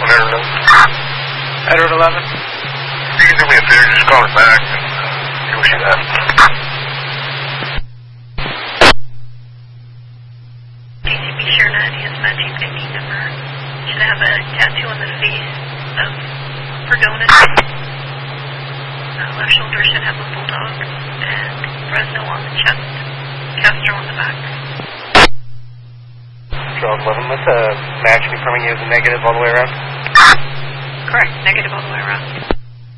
Edward 11. Edward 11. You can do me a favor, just call her back and see what she's at. DCP Sure 90 is matching ID number. Should have a tattoo on the face of Perdona. Left shoulder should have a bulldog and Fresno on the chest, Castro on the back. Charles 11, let's match confirming you as a negative all the way around. Correct, negative all the way around.